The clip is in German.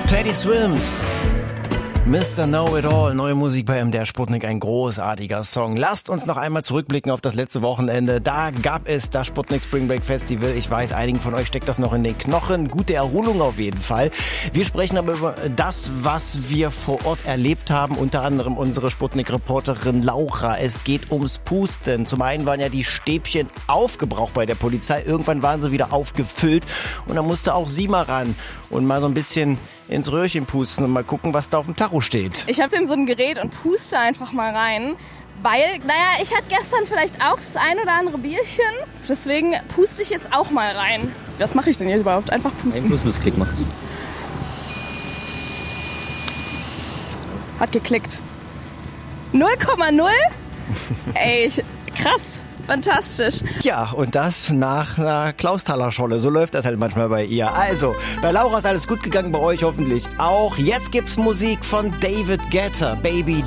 Teddy Swims, Mr. Know-It-All, neue Musik bei MDR Sputnik, ein großartiger Song. Lasst uns noch einmal zurückblicken auf das letzte Wochenende. Da gab es das Sputnik Spring Break Festival. Ich weiß, einigen von euch steckt das noch in den Knochen. Gute Erholung auf jeden Fall. Wir sprechen aber über das, was wir vor Ort erlebt haben. Unter anderem unsere Sputnik-Reporterin Laura. Es geht ums Pusten. Zum einen waren ja die Stäbchen aufgebraucht bei der Polizei. Irgendwann waren sie wieder aufgefüllt. Und da musste auch sie mal ran und mal so ein bisschen ins Röhrchen pusten und mal gucken, was da auf dem Tacho steht. Ich habe so ein Gerät und puste einfach mal rein, weil, ich hatte gestern vielleicht auch das ein oder andere Bierchen. Deswegen puste ich jetzt auch mal rein. Was mache ich denn jetzt überhaupt? Einfach pusten. Ein Klick macht. Hat geklickt. 0,0? Ey, krass. Fantastisch. Ja, und das nach einer Klausthaler-Scholle. So läuft das halt manchmal bei ihr. Also, bei Laura ist alles gut gegangen, bei euch hoffentlich auch. Jetzt gibt's Musik von David Guetta, Baby